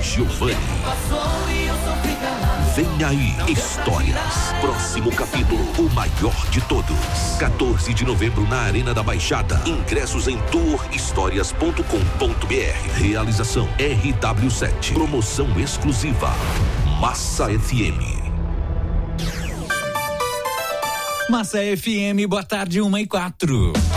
Giovanni. Vem aí, Histórias. Próximo capítulo, o maior de todos. 14 de novembro na Arena da Baixada. Ingressos em tourhistorias.com.br. Realização RW7. Promoção exclusiva Massa FM. Massa FM, boa tarde, 1h04.